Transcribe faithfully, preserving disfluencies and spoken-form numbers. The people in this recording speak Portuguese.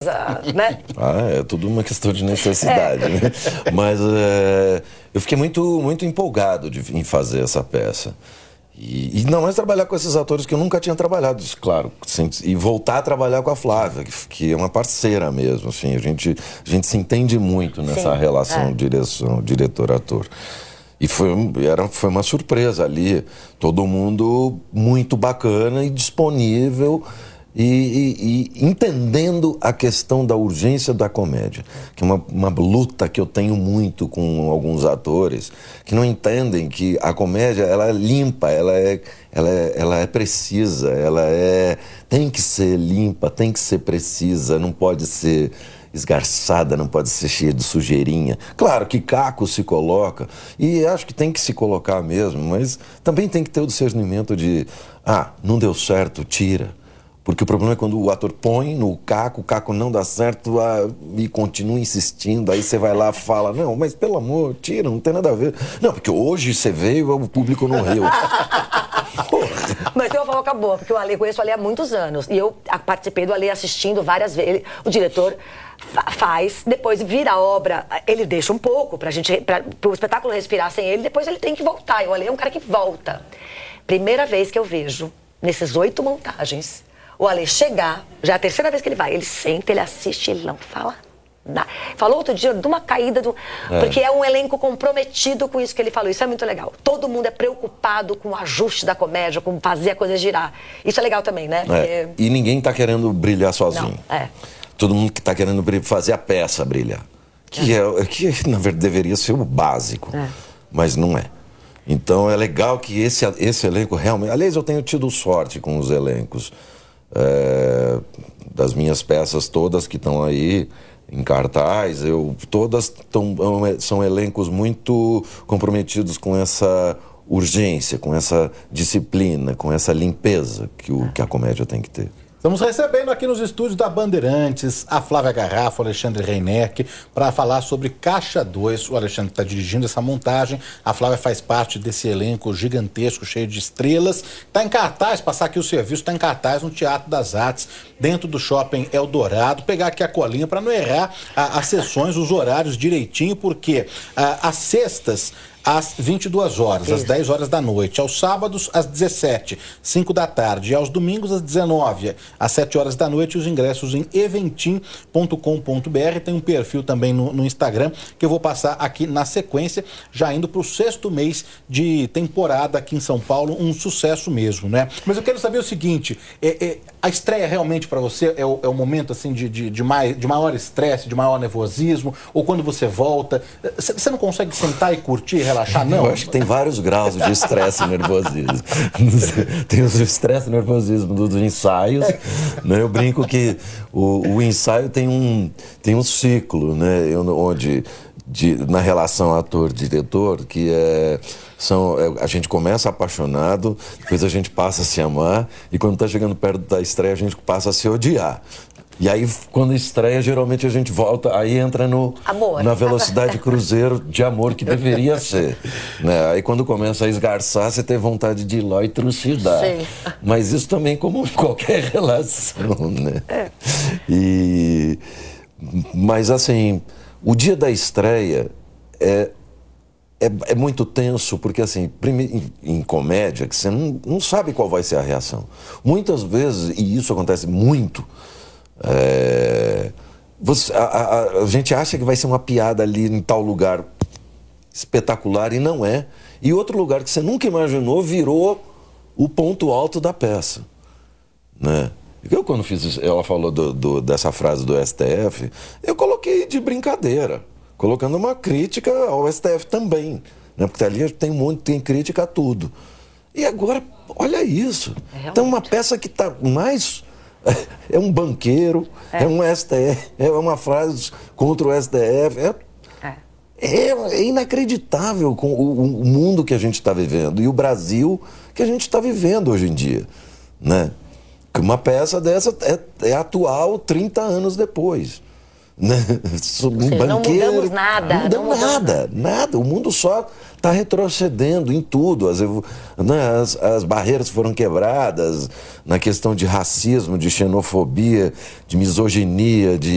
casa, né? Ah, é tudo uma questão de necessidade, é. né? Mas é, eu fiquei muito, muito empolgado de, em fazer essa peça. E, e não mais trabalhar com esses atores que eu nunca tinha trabalhado, claro. Sem, e voltar a trabalhar com a Flávia, que, que é uma parceira mesmo. Assim, a, gente, a gente se entende muito nessa Sim, relação é. direção, diretor-ator. E foi, era, foi uma surpresa ali. Todo mundo muito bacana e disponível. E, e, e entendendo a questão da urgência da comédia, que é uma, uma luta que eu tenho muito com alguns atores que não entendem que a comédia ela é limpa, ela é, ela é, ela é precisa, ela é, tem que ser limpa, tem que ser precisa, não pode ser esgarçada, não pode ser cheia de sujeirinha. Claro que caco se coloca, e acho que tem que se colocar mesmo, mas também tem que ter o discernimento de, ah, não deu certo, tira. Porque o problema é quando o ator põe no caco, o caco não dá certo ah, e continua insistindo, aí você vai lá e fala, não, mas pelo amor, tira, não tem nada a ver. Não, porque hoje você veio e o público não riu. Mas eu falo acabou, porque o Ale, conheço o Ale há muitos anos, e eu participei do Ale assistindo várias vezes. Ele, o diretor faz, depois vira a obra, ele deixa um pouco pra gente, pra, pro espetáculo respirar sem ele, depois ele tem que voltar. E o Ale é um cara que volta. Primeira vez que eu vejo, nesses oito montagens, o Ale chegar, já é a terceira vez que ele vai, ele senta, ele assiste, ele não fala nada. Falou outro dia de uma caída, do... é. porque é um elenco comprometido com isso que ele falou, isso é muito legal. Todo mundo é preocupado com o ajuste da comédia, com fazer a coisa girar. Isso é legal também, né? Porque... É. E ninguém tá querendo brilhar sozinho. Não, é. Todo mundo que tá querendo fazer a peça brilhar. Que, é. É, que na verdade deveria ser o básico, é. mas não é. Então é legal que esse, esse elenco realmente... Aliás, eu tenho tido sorte com os elencos. É, das minhas peças todas que estão aí em cartaz, eu, todas tão, são elencos muito comprometidos com essa urgência, com essa disciplina, com essa limpeza que, o, que a comédia tem que ter. Estamos recebendo aqui nos estúdios da Bandeirantes a Flávia Garrafo, o Alexandre Reineck, para falar sobre Caixa dois. O Alexandre está dirigindo essa montagem, a Flávia faz parte desse elenco gigantesco, cheio de estrelas. Está em cartaz, passar aqui o serviço, está em cartaz no Teatro das Artes, dentro do Shopping Eldorado. Pegar aqui a colinha para não errar a, as sessões, os horários direitinho, porque a, as sextas... às vinte e duas horas, Isso. às dez horas da noite, aos sábados às dezessete, cinco da tarde, e aos domingos às dezenove, às sete horas da noite, os ingressos em eventim ponto com ponto br. Tem um perfil também no, no Instagram que eu vou passar aqui na sequência, já indo para o sexto mês de temporada aqui em São Paulo, um sucesso mesmo, né? Mas eu quero saber o seguinte, é, é, a estreia realmente para você é o, é o momento assim de, de, de, mais, de maior estresse, de maior nervosismo, ou quando você volta, você não consegue sentar e curtir, relaxar, não? Eu acho que tem vários graus de estresse e nervosismo. Tem o estresse e nervosismo dos ensaios, né? Eu brinco que o, o ensaio tem um, tem um ciclo, né? Onde, de, na relação ator-diretor, que é... São, a gente começa apaixonado, depois a gente passa a se amar, e quando está chegando perto da estreia, a gente passa a se odiar. E aí, quando estreia, geralmente a gente volta, aí entra no, amor. na velocidade cruzeiro de amor que deveria ser. Né? Aí quando começa a esgarçar, você tem vontade de ir lá e trucidar. Sim. Mas isso também como em qualquer relação, né? É. E, mas assim, o dia da estreia é, é, é muito tenso, porque assim, primeiro, em, em comédia, que você não, não sabe qual vai ser a reação. Muitas vezes, e isso acontece muito, É, você, a, a, a gente acha que vai ser uma piada ali em tal lugar espetacular e não é. E outro lugar que você nunca imaginou virou o ponto alto da peça, né? Eu, quando fiz, ela falou do, do, dessa frase do S T F, eu coloquei de brincadeira, colocando uma crítica ao S T F também, né? Porque ali tem um monte, tem crítica a tudo. E agora, olha isso. É então uma peça que está mais... É um banqueiro, é. é um S T F, é uma frase contra o S T F. É, é. é, é inacreditável com o, o mundo que a gente está vivendo e o Brasil que a gente está vivendo hoje em dia, né? Que uma peça dessa é, é atual trinta anos depois. Né? Um seja, banqueiro, não mudamos nada. Não mudamos não nada, nada, nada. O mundo só está retrocedendo em tudo. As, né, as, as barreiras foram quebradas na questão de racismo, de xenofobia, de misoginia, de